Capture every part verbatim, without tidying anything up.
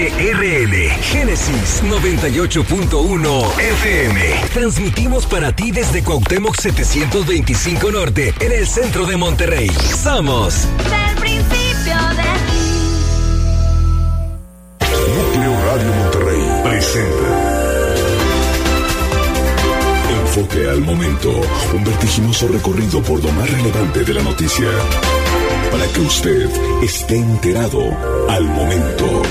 S R L, Génesis noventa y ocho punto uno F M. Transmitimos para ti desde Cuauhtémoc setecientos veinticinco Norte, en el centro de Monterrey. Somos del principio de ti. Núcleo Radio Monterrey presenta Enfoque al Momento, un vertiginoso recorrido por lo más relevante de la noticia, para que usted esté enterado al momento.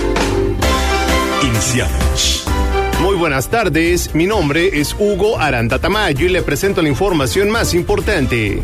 Iniciamos. Muy buenas tardes, mi nombre es Hugo Aranda Tamayo y le presento la información más importante.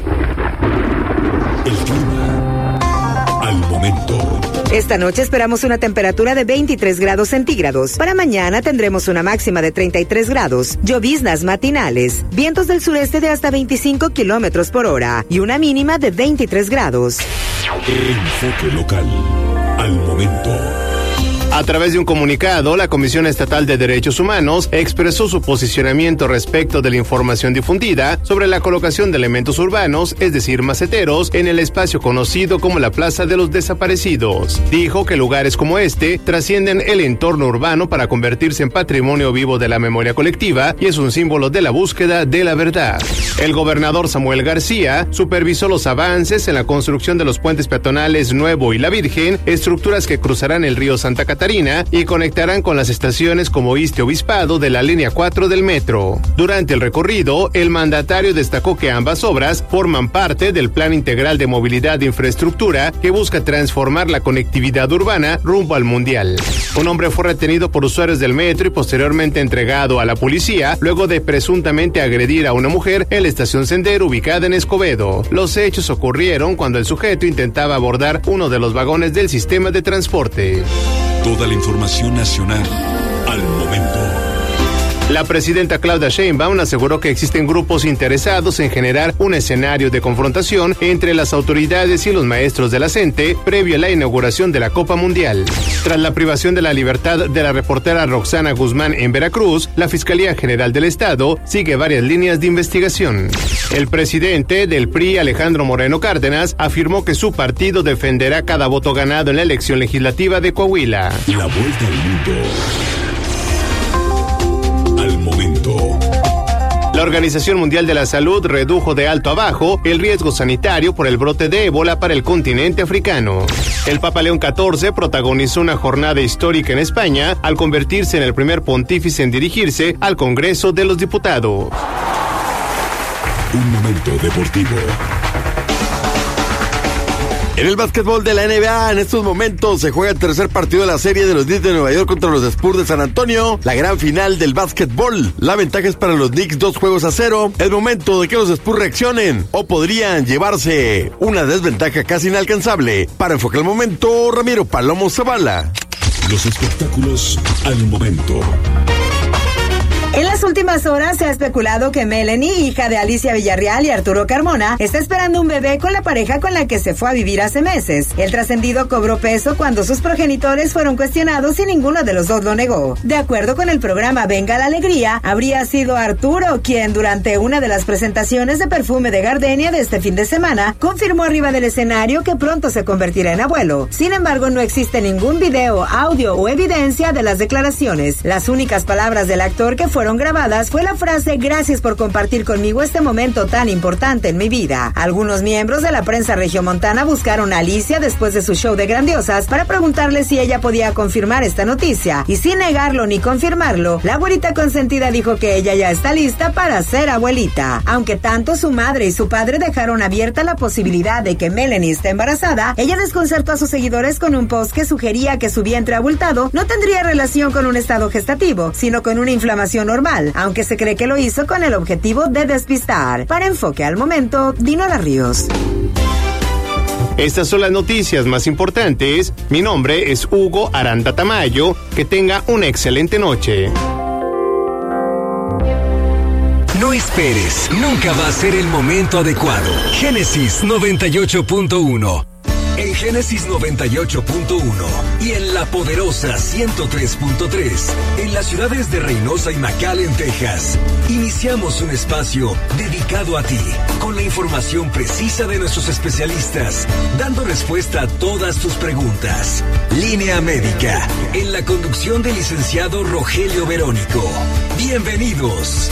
El clima al momento. Esta noche esperamos una temperatura de veintitrés grados centígrados. Para mañana tendremos una máxima de treinta y tres grados, lloviznas matinales, vientos del sureste de hasta veinticinco kilómetros por hora y una mínima de veintitrés grados. Enfoque local al momento. A través de un comunicado, la Comisión Estatal de Derechos Humanos expresó su posicionamiento respecto de la información difundida sobre la colocación de elementos urbanos, es decir, maceteros, en el espacio conocido como la Plaza de los Desaparecidos. Dijo que lugares como este trascienden el entorno urbano para convertirse en patrimonio vivo de la memoria colectiva y es un símbolo de la búsqueda de la verdad. El gobernador Samuel García supervisó los avances en la construcción de los puentes peatonales Nuevo y La Virgen, estructuras que cruzarán el río Santa Catarina y conectarán con las estaciones como Iste Obispado de la línea cuatro del metro. Durante el recorrido, el mandatario destacó que ambas obras forman parte del Plan Integral de Movilidad e Infraestructura que busca transformar la conectividad urbana rumbo al Mundial. Un hombre fue retenido por usuarios del metro y posteriormente entregado a la policía luego de presuntamente agredir a una mujer en la estación Sendero ubicada en Escobedo. Los hechos ocurrieron cuando el sujeto intentaba abordar uno de los vagones del sistema de transporte. Toda la información nacional al momento. La presidenta Claudia Sheinbaum aseguró que existen grupos interesados en generar un escenario de confrontación entre las autoridades y los maestros de la CENTE previo a la inauguración de la Copa Mundial. Tras la privación de la libertad de la reportera Roxana Guzmán en Veracruz, la Fiscalía General del Estado sigue varias líneas de investigación. El presidente del P R I, Alejandro Moreno Cárdenas, afirmó que su partido defenderá cada voto ganado en la elección legislativa de Coahuila. La vuelta al mundo. Al momento. La Organización Mundial de la Salud redujo de alto a bajo el riesgo sanitario por el brote de ébola para el continente africano. El Papa León catorce protagonizó una jornada histórica en España al convertirse en el primer pontífice en dirigirse al Congreso de los Diputados. Un momento deportivo. En el básquetbol de la N B A, en estos momentos se juega el tercer partido de la serie de los Knicks de Nueva York contra los Spurs de San Antonio, la gran final del básquetbol. La ventaja es para los Knicks, dos juegos a cero. Es momento de que los Spurs reaccionen o podrían llevarse una desventaja casi inalcanzable. Para Enfoque al Momento, Ramiro Palomo Zavala. Los espectáculos al momento. En las últimas horas se ha especulado que Melanie, hija de Alicia Villarreal y Arturo Carmona, está esperando un bebé con la pareja con la que se fue a vivir hace meses. El trascendido cobró peso cuando sus progenitores fueron cuestionados y ninguno de los dos lo negó. De acuerdo con el programa Venga la Alegría, habría sido Arturo quien, durante una de las presentaciones de perfume de Gardenia de este fin de semana, confirmó arriba del escenario que pronto se convertirá en abuelo. Sin embargo, no existe ningún video, audio o evidencia de las declaraciones. Las únicas palabras del actor que fueron grabadas fue la frase "gracias por compartir conmigo este momento tan importante en mi vida". Algunos miembros de la prensa regiomontana buscaron a Alicia después de su show de Grandiosas para preguntarle si ella podía confirmar esta noticia, y sin negarlo ni confirmarlo, la abuelita consentida dijo que ella ya está lista para ser abuelita. Aunque tanto su madre y su padre dejaron abierta la posibilidad de que Melanie esté embarazada, ella desconcertó a sus seguidores con un post que sugería que su vientre abultado no tendría relación con un estado gestativo, sino con una inflamación normal, aunque se cree que lo hizo con el objetivo de despistar. Para Enfoque al Momento, Dinora Ríos. Estas son las noticias más importantes. Mi nombre es Hugo Aranda Tamayo. Que tenga una excelente noche. No esperes, nunca va a ser el momento adecuado. Génesis noventa y ocho punto uno. En Génesis noventa y ocho punto uno y en La Poderosa ciento tres punto tres, en las ciudades de Reynosa y McAllen, Texas, iniciamos un espacio dedicado a ti, con la información precisa de nuestros especialistas, dando respuesta a todas tus preguntas. Línea Médica, en la conducción del licenciado Rogelio Verónico. Bienvenidos.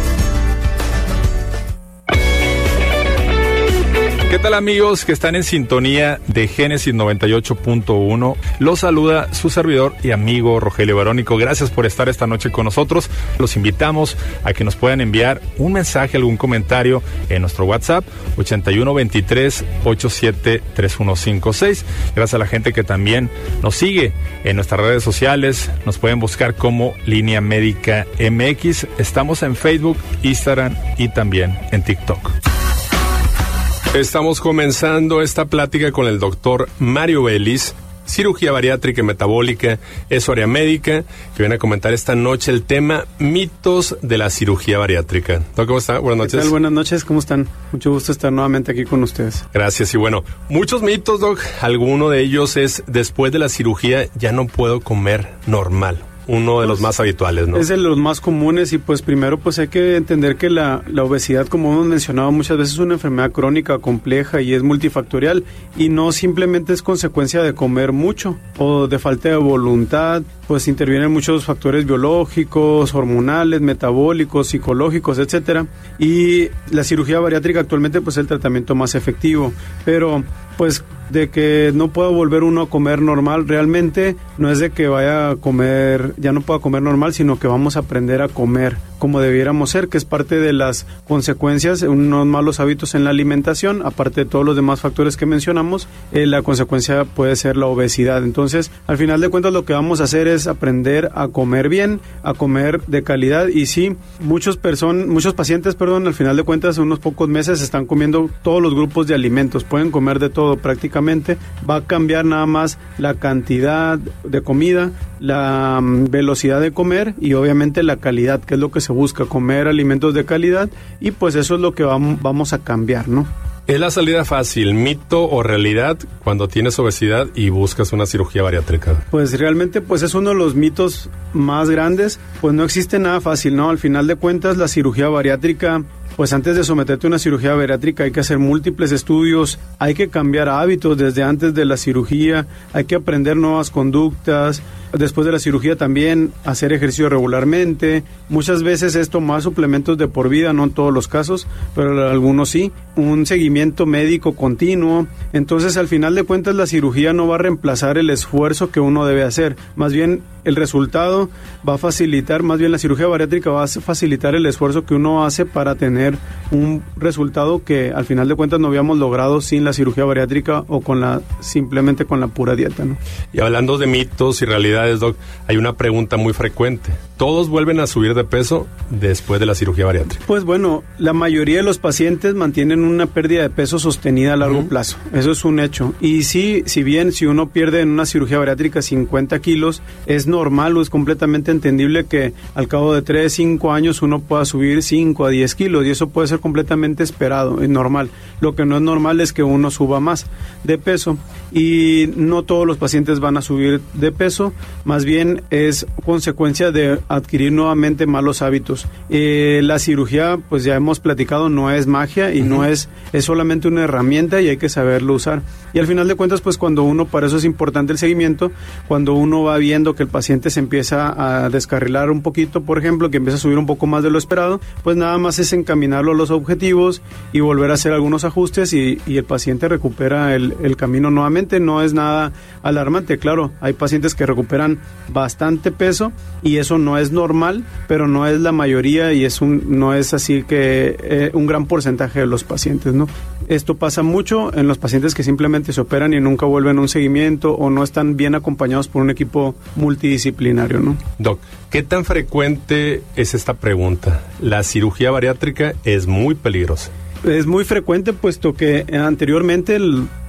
¿Qué tal, amigos que están en sintonía de Génesis noventa y ocho punto uno? Los saluda su servidor y amigo Rogelio Verónico. Gracias por estar esta noche con nosotros. Los invitamos a que nos puedan enviar un mensaje, algún comentario en nuestro WhatsApp ochenta y uno veintitrés ochenta y siete treinta y uno cincuenta y seis. Gracias a la gente que también nos sigue en nuestras redes sociales. Nos pueden buscar como Línea Médica M X. Estamos en Facebook, Instagram y también en TikTok. Estamos comenzando esta plática con el doctor Mario Vélez, cirugía bariátrica y metabólica, es su área médica, que viene a comentar esta noche el tema mitos de la cirugía bariátrica. Doc, ¿cómo está? Buenas noches. ¿Qué tal? Buenas noches, ¿cómo están? Mucho gusto estar nuevamente aquí con ustedes. Gracias, y bueno, muchos mitos, Doc. Alguno de ellos es, después de la cirugía ya no puedo comer normal. Uno de los más habituales, ¿no? Es de los más comunes y pues primero pues hay que entender que la, la obesidad, como hemos mencionado muchas veces, es una enfermedad crónica compleja y es multifactorial y no simplemente es consecuencia de comer mucho o de falta de voluntad, pues intervienen muchos factores biológicos, hormonales, metabólicos, psicológicos, etcétera. Y la cirugía bariátrica actualmente pues es el tratamiento más efectivo, pero pues de que no pueda volver uno a comer normal, realmente no es de que vaya a comer, ya no pueda comer normal, sino que vamos a aprender a comer como debiéramos ser, que es parte de las consecuencias, unos malos hábitos en la alimentación, aparte de todos los demás factores que mencionamos, eh, la consecuencia puede ser la obesidad. Entonces, al final de cuentas, lo que vamos a hacer es aprender a comer bien, a comer de calidad, y sí, muchos person, muchos pacientes, perdón, al final de cuentas, en unos pocos meses están comiendo todos los grupos de alimentos, pueden comer de todo prácticamente, va a cambiar nada más la cantidad de comida, la um, velocidad de comer y obviamente la calidad, que es lo que se busca, comer alimentos de calidad, y pues eso es lo que vamos, vamos a cambiar, ¿no? ¿Es la salida fácil, mito o realidad cuando tienes obesidad y buscas una cirugía bariátrica? Pues realmente pues es uno de los mitos más grandes, pues no existe nada fácil, ¿no? Al final de cuentas la cirugía bariátrica, pues antes de someterte a una cirugía bariátrica hay que hacer múltiples estudios, hay que cambiar hábitos desde antes de la cirugía, hay que aprender nuevas conductas, después de la cirugía también hacer ejercicio regularmente, muchas veces es tomar suplementos de por vida, no en todos los casos, pero algunos sí, un seguimiento médico continuo. Entonces al final de cuentas la cirugía no va a reemplazar el esfuerzo que uno debe hacer, más bien el resultado va a facilitar, más bien la cirugía bariátrica va a facilitar el esfuerzo que uno hace para tener un resultado que al final de cuentas no habíamos logrado sin la cirugía bariátrica o con la simplemente con la pura dieta, ¿no? Y hablando de mitos y realidades, Doc, hay una pregunta muy frecuente. ¿Todos vuelven a subir de peso después de la cirugía bariátrica? Pues bueno, la mayoría de los pacientes mantienen una pérdida de peso sostenida a largo uh-huh. plazo. Eso es un hecho. Y sí, si bien si uno pierde en una cirugía bariátrica cincuenta kilos, es normal o es completamente entendible que al cabo de tres, cinco años uno pueda subir cinco a diez kilos y eso puede ser completamente esperado, es normal. Lo que no es normal es que uno suba más de peso y no todos los pacientes van a subir de peso, más bien es consecuencia de adquirir nuevamente malos hábitos. Eh, la cirugía, pues ya hemos platicado, no es magia y uh-huh. no es, es solamente una herramienta y hay que saberlo usar. Y al final de cuentas, pues cuando uno, para eso es importante el seguimiento, cuando uno va viendo que el paciente se empieza a descarrilar un poquito, por ejemplo, que empieza a subir un poco más de lo esperado, pues nada más es encaminarlo a los objetivos y volver a hacer algunos ajustes y, y el paciente recupera el, el camino nuevamente. No es nada alarmante, claro, hay pacientes que recuperan bastante peso y eso no es normal, pero no es la mayoría y es un, no es así que eh, un gran porcentaje de los pacientes, ¿no? Esto pasa mucho en los pacientes que simplemente se operan y nunca vuelven a un seguimiento o no están bien acompañados por un equipo multidisciplinario, ¿no? Doc, ¿qué tan frecuente es esta pregunta? La cirugía bariátrica es muy peligrosa. Es muy frecuente puesto que anteriormente el,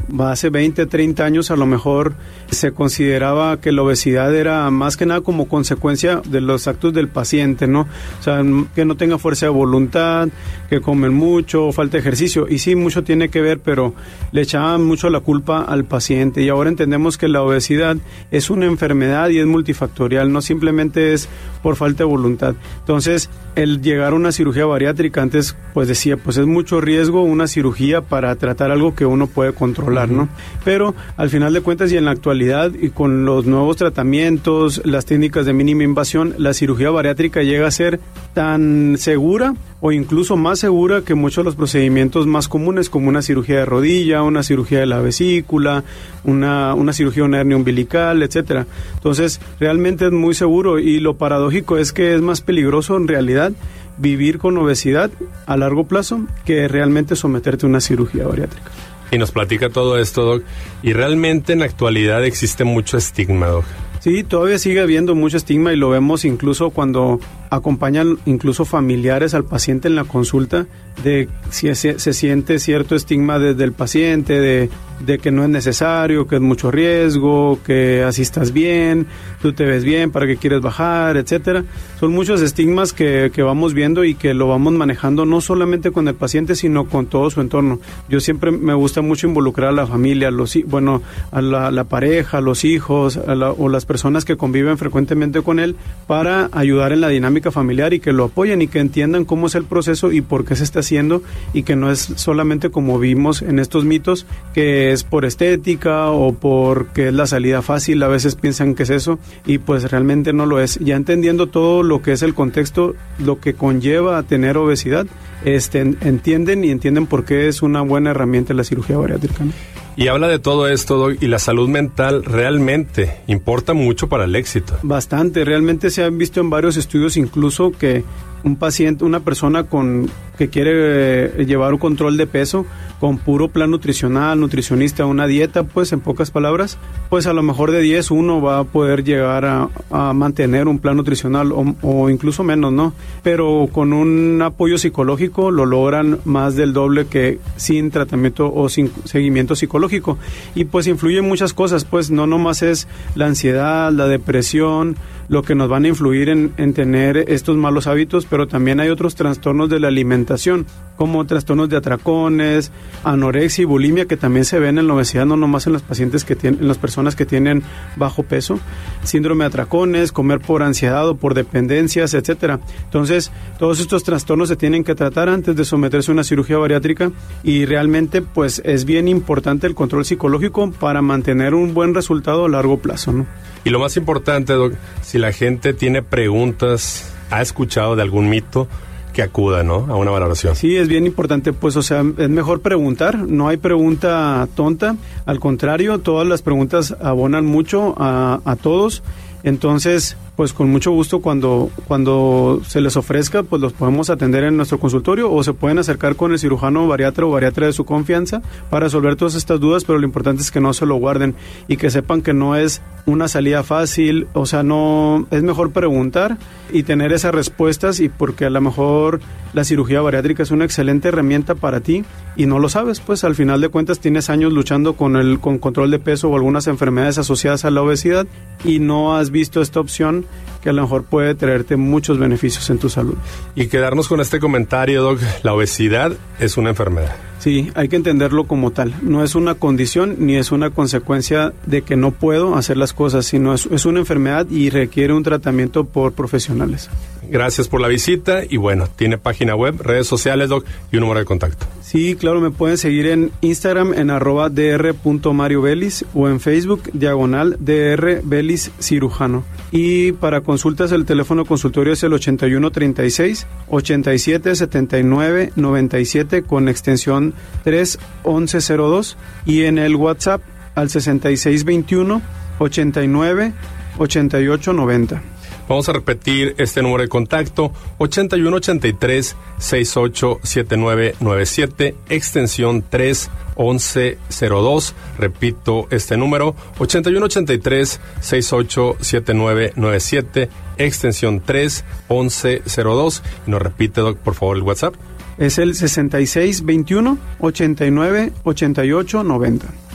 hace veinte, treinta años a lo mejor se consideraba que la obesidad era más que nada como consecuencia de los actos del paciente, ¿no? O sea, que no tenga fuerza de voluntad, que comen mucho, falta de ejercicio. Y sí, mucho tiene que ver, pero le echaban mucho la culpa al paciente. Y ahora entendemos que la obesidad es una enfermedad y es multifactorial, no simplemente es por falta de voluntad. Entonces, el llegar a una cirugía bariátrica, antes pues decía, pues es mucho riesgo una cirugía para tratar algo que uno puede controlar, ¿no? Pero al final de cuentas y en la actualidad y con los nuevos tratamientos, las técnicas de mínima invasión, la cirugía bariátrica llega a ser tan segura o incluso más segura que muchos de los procedimientos más comunes, como una cirugía de rodilla, una cirugía de la vesícula, una, una cirugía de una hernia umbilical, etcétera. Entonces, realmente es muy seguro, y lo paradójico es que es más peligroso en realidad vivir con obesidad a largo plazo que realmente someterte a una cirugía bariátrica. Y nos platica todo esto, Doc, y realmente en la actualidad existe mucho estigma, Doc. Sí, todavía sigue habiendo mucho estigma, y lo vemos incluso cuando acompañan incluso familiares al paciente en la consulta, de si se, se siente cierto estigma desde el paciente, de, de que no es necesario, que es mucho riesgo, que así estás bien, tú te ves bien, ¿para qué quieres bajar?, etcétera. Son muchos estigmas que, que vamos viendo y que lo vamos manejando no solamente con el paciente, sino con todo su entorno. Yo siempre me gusta mucho involucrar a la familia, a los, bueno, a la, la pareja, a los hijos, a la, o las personas que conviven frecuentemente con él, para ayudar en la dinámica familiar y que lo apoyen y que entiendan cómo es el proceso y por qué se está haciendo, y que no es solamente como vimos en estos mitos, que es por estética o porque es la salida fácil. A veces piensan que es eso y pues realmente no lo es. Ya entendiendo todo lo que es el contexto, lo que conlleva a tener obesidad, este, entienden y entienden por qué es una buena herramienta la cirugía bariátrica, ¿no? Y habla de todo esto, Doc, y la salud mental realmente importa mucho para el éxito. Bastante, realmente se han visto en varios estudios incluso que un paciente, una persona con que quiere eh, llevar un control de peso con puro plan nutricional, nutricionista, una dieta, pues en pocas palabras, pues a lo mejor de diez uno va a poder llegar a, a mantener un plan nutricional o, o incluso menos, ¿no? Pero con un apoyo psicológico lo logran más del doble que sin tratamiento o sin seguimiento psicológico. Y pues influyen muchas cosas, pues no nomás es la ansiedad, la depresión, lo que nos van a influir en, en tener estos malos hábitos, pero también hay otros trastornos de la alimentación, como trastornos de atracones, anorexia y bulimia, que también se ven en la obesidad, no nomás en los pacientes que tienen, en las personas que tienen bajo peso, síndrome de atracones, comer por ansiedad o por dependencias, etcétera. Entonces, todos estos trastornos se tienen que tratar antes de someterse a una cirugía bariátrica, y realmente pues es bien importante el control psicológico para mantener un buen resultado a largo plazo, ¿no? Y lo más importante, Doc, si la gente tiene preguntas, ha escuchado de algún mito, que acuda, ¿no?, a una valoración. Sí, es bien importante, pues, o sea, es mejor preguntar, no hay pregunta tonta, al contrario, todas las preguntas abonan mucho a, a todos. Entonces, pues con mucho gusto cuando, cuando se les ofrezca, pues los podemos atender en nuestro consultorio, o se pueden acercar con el cirujano bariatra o bariatra de su confianza para resolver todas estas dudas, pero lo importante es que no se lo guarden y que sepan que no es una salida fácil, o sea, no, es mejor preguntar y tener esas respuestas, y porque a lo mejor la cirugía bariátrica es una excelente herramienta para ti y no lo sabes, pues al final de cuentas tienes años luchando con el con control de peso o algunas enfermedades asociadas a la obesidad y no has visto esta opción que a lo mejor puede traerte muchos beneficios en tu salud. Y quedarnos con este comentario, Doc, la obesidad es una enfermedad. Sí, hay que entenderlo como tal. No es una condición ni es una consecuencia de que no puedo hacer las cosas, sino es, es una enfermedad y requiere un tratamiento por profesionales. Gracias por la visita y bueno, tiene página web, redes sociales, Doc, y un número de contacto. Sí, claro, me pueden seguir en Instagram en arroba dr.mariobelis o en Facebook diagonal drbelis cirujano. Y para consultas el teléfono consultorio es el ochenta y uno treinta y seis, ochenta y siete setenta y nueve noventa y siete con extensión tres once cero dos, y en el WhatsApp al sesenta y seis veintiuno, ochenta y nueve, ochenta y ocho noventa. Vamos a repetir este número de contacto, ochenta y uno ochenta y tres, sesenta y ocho setenta y nueve noventa y siete, extensión tres once cero dos. Repito este número, ochenta y uno ochenta y tres, sesenta y ocho setenta y nueve noventa y siete, extensión tres once cero dos. Y nos repite, Doc, por favor, el WhatsApp. Es el sesenta y seis veintiuno, ochenta y nueve, ochenta y ocho noventa.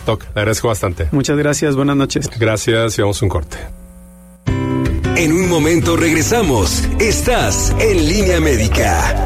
Doc, le agradezco bastante. Muchas gracias, buenas noches. Gracias y vamos a un corte. En un momento regresamos. Estás en Línea Médica.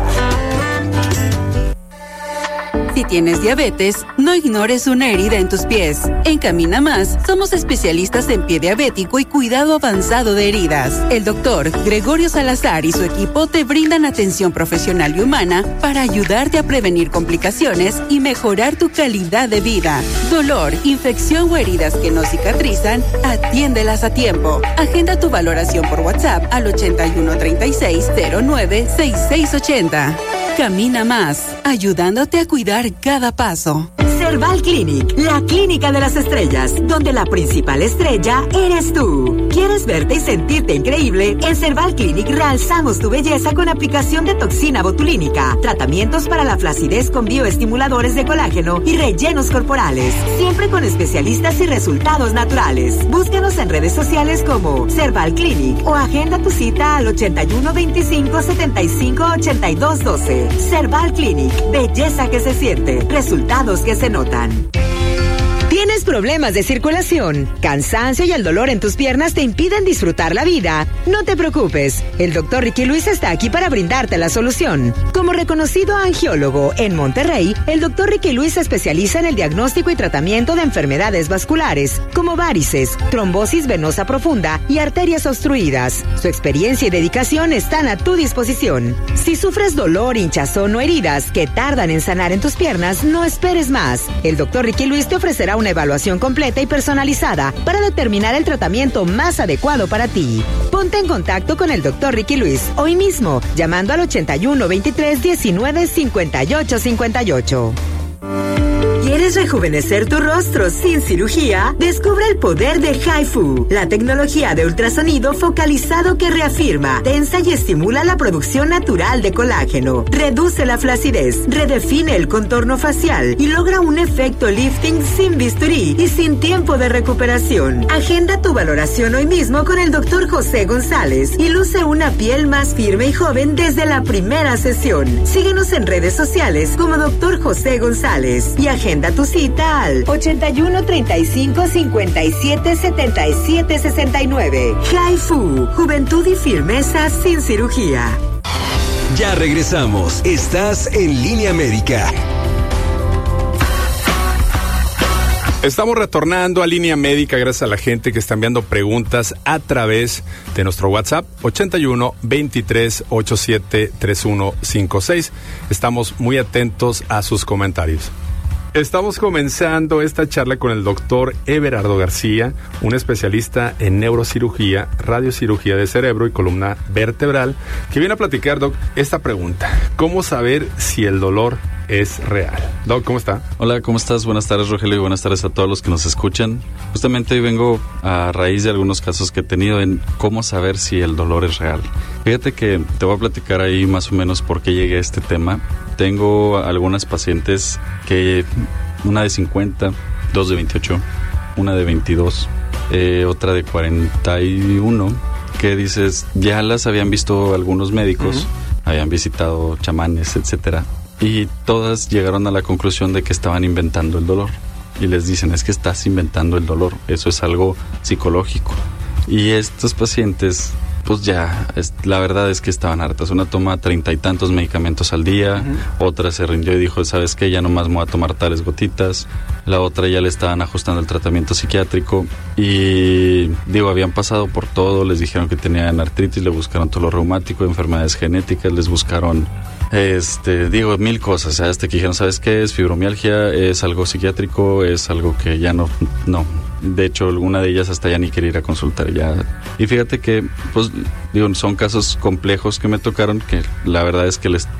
Si tienes diabetes, no ignores una herida en tus pies. En Camina Más, somos especialistas en pie diabético y cuidado avanzado de heridas. El doctor Gregorio Salazar y su equipo te brindan atención profesional y humana para ayudarte a prevenir complicaciones y mejorar tu calidad de vida. Dolor, infección o heridas que no cicatrizan, atiéndelas a tiempo. Agenda tu valoración por WhatsApp al ochenta y uno treinta y seis cero nueve sesenta y seis ochenta. Camina Más, ayudándote a cuidar cada paso. Cerval Clinic, la clínica de las estrellas, donde la principal estrella eres tú. ¿Quieres verte y sentirte increíble? En Cerval Clinic realzamos tu belleza con aplicación de toxina botulínica, tratamientos para la flacidez con bioestimuladores de colágeno y rellenos corporales, siempre con especialistas y resultados naturales. Búscanos en redes sociales como Cerval Clinic o agenda tu cita al ochenta y uno veinticinco setenta y cinco ochenta y dos doce. Cerval Clinic, belleza que se siente, resultados que se notan. ¿Tienes problemas de circulación, cansancio y el dolor en tus piernas te impiden disfrutar la vida? No te preocupes, el doctor Ricky Luis está aquí para brindarte la solución. Como reconocido angiólogo en Monterrey, el doctor Ricky Luis se especializa en el diagnóstico y tratamiento de enfermedades vasculares, como varices, trombosis venosa profunda y arterias obstruidas. Su experiencia y dedicación están a tu disposición. Si sufres dolor, hinchazón o heridas que tardan en sanar en tus piernas, no esperes más. El doctor Ricky Luis te ofrecerá una evaluación completa y personalizada para determinar el tratamiento más adecuado para ti. Ponte en contacto con el doctor Ricky Luis hoy mismo, llamando al ochenta y uno veintitrés diecinueve cincuenta y ocho cincuenta y ocho. ¿Quieres rejuvenecer tu rostro sin cirugía? Descubre el poder de HIFU, la tecnología de ultrasonido focalizado que reafirma, tensa y estimula la producción natural de colágeno, reduce la flacidez, redefine el contorno facial y logra un efecto lifting sin bisturí y sin tiempo de recuperación. Agenda tu valoración hoy mismo con el doctor José González y luce una piel más firme y joven desde la primera sesión. Síguenos en redes sociales como doctor José González y agenda tu cita al ochenta y uno treinta y cinco cincuenta y siete setenta y siete sesenta y nueve. HIFU, juventud y firmeza sin cirugía. Ya regresamos. Estás en Línea Médica. Estamos retornando a Línea Médica gracias a la gente que está enviando preguntas a través de nuestro WhatsApp ochenta y uno veintitrés ochenta y siete treinta y uno cincuenta y seis. Estamos muy atentos a sus comentarios. Estamos comenzando esta charla con el doctor Everardo García, un especialista en neurocirugía, radiocirugía de cerebro y columna vertebral, que viene a platicar, Doc, esta pregunta: ¿cómo saber si el dolor es real? Doc, ¿cómo está? Hola, ¿cómo estás? Buenas tardes, Rogelio, y buenas tardes a todos los que nos escuchan. Justamente hoy vengo a raíz de algunos casos que he tenido en cómo saber si el dolor es real. Fíjate que te voy a platicar ahí más o menos por qué llegué a este tema. Tengo algunas pacientes que, una de cincuenta, dos de veintiocho, una de veintidós, eh, otra de cuarenta y uno, que dices, ya las habían visto algunos médicos, uh-huh. habían visitado chamanes, etcétera, y todas llegaron a la conclusión de que estaban inventando el dolor. Y les dicen, es que estás inventando el dolor, eso es algo psicológico. Y estos pacientes, pues ya, es, la verdad es que estaban hartas. Una toma treinta y tantos medicamentos al día, uh-huh. otra se rindió y dijo, ¿sabes qué? Ya nomás me voy a tomar tales gotitas. La otra ya le estaban ajustando el tratamiento psiquiátrico y, digo, habían pasado por todo. Les dijeron que tenían artritis, le buscaron todo lo reumático, enfermedades genéticas, les buscaron... Este, digo, mil cosas, hasta que dijeron, ¿sabes qué? Es fibromialgia, es algo psiquiátrico, es algo que ya no, no. De hecho, alguna de ellas hasta ya ni quería ir a consultar ya. Y fíjate que, pues, digo, son casos complejos que me tocaron, que la verdad es que les